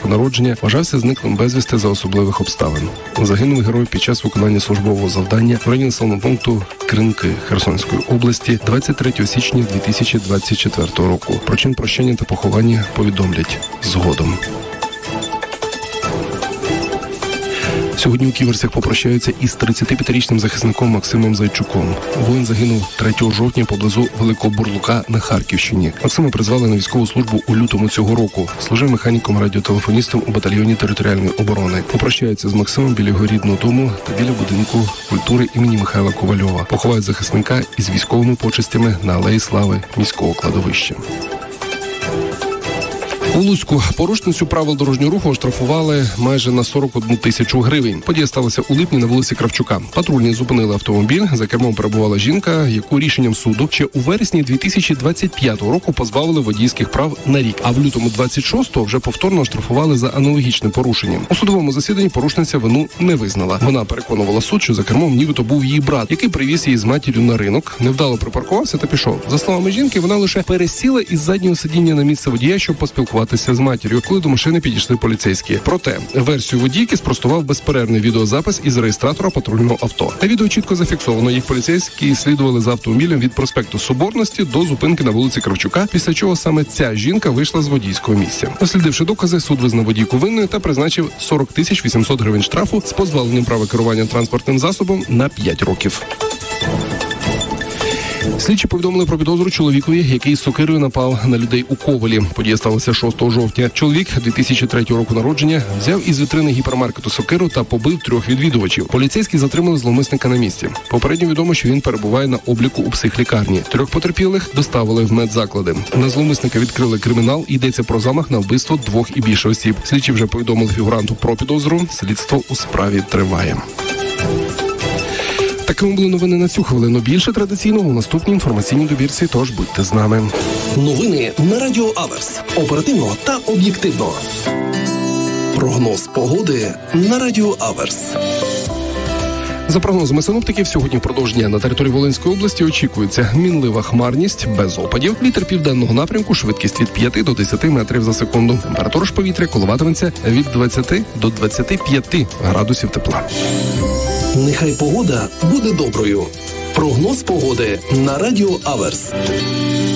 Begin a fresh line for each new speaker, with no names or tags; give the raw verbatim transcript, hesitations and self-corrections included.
року народження, вважався зниклим безвісти за особливих обставин. Загинув герой під час виконання службового завдання в районі населеного пункту Кринки Херсонської області двадцять третього січня дві тисячі двадцять четвертого року. Про чин прощання та поховання повідомлять згодом. Сьогодні у Ківерцях попрощаються із тридцятип'ятирічним захисником Максимом Зайчуком. Воїн загинув третього жовтня поблизу Великого Бурлука на Харківщині. Максима призвали на військову службу у лютому цього року. Служив механіком-радіотелефоністом у батальйоні територіальної оборони. Попрощаються з Максимом біля його рідного дому та біля будинку культури імені Михайла Ковальова. Поховають захисника із військовими почестями на Алеї Слави міського кладовища. У Луцьку порушницю правил дорожнього руху оштрафували майже на сорок одну тисячу гривень. Подія сталася у липні на вулиці Кравчука. Патрульні зупинили автомобіль, за кермом перебувала жінка, яку рішенням суду ще у вересні дві тисячі двадцять п'ятого року позбавили водійських прав на рік. А в лютому двадцять шостого вже повторно оштрафували за аналогічним порушенням. У судовому засіданні порушниця вину не визнала. Вона переконувала суд, що за кермом нібито був її брат, який привіз її з матір'ю на ринок, невдало припаркувався та пішов. За словами жінки, вона лише пересіла із заднього сидіння на місце водія, щоб поспілкуватися з матір'ю, коли до машини підійшли поліцейські. Проте версію водійки спростував безперервний відеозапис із реєстратора патрульного авто. На відео чітко зафіксовано, як поліцейські слідували за автомобілем від проспекту Соборності до зупинки на вулиці Кравчука, після чого саме ця жінка вийшла з водійського місця. Дослідивши докази, суд визнав водійку винною та призначив сорок тисяч вісімсот гривень штрафу з позбавленням права керування транспортним засобом на п'ять років. Слідчі повідомили про підозру чоловікові, який з сокирою напав на людей у Ковелі. Подія сталася шостого жовтня. Чоловік дві тисячі третього року народження взяв із вітрини гіпермаркету сокиру та побив трьох відвідувачів. Поліцейські затримали зловмисника на місці. Попередньо відомо, що він перебуває на обліку у психлікарні. Трьох потерпілих доставили в медзаклади. На зловмисника відкрили кримінал. Йдеться про замах на вбивство двох і більше осіб. Слідчі вже повідомили фігуранту про підозру. Слідство у справі триває. Такими були новини на цю хвилину. Більше традиційного у наступній інформаційній добірці, тож будьте з нами.
Новини на Радіо Аверс. Оперативно та об'єктивно. Прогноз погоди на Радіо Аверс.
За прогнозами синоптиків, сьогодні впродовж дня на території Волинської області очікується мінлива хмарність без опадів. Вітер південного напрямку, швидкість від п'яти до десяти метрів за секунду. Температура ж повітря коливатиметься від двадцяти до двадцяти п'яти градусів тепла.
Нехай погода буде доброю. Прогноз погоди на Радіо Аверс.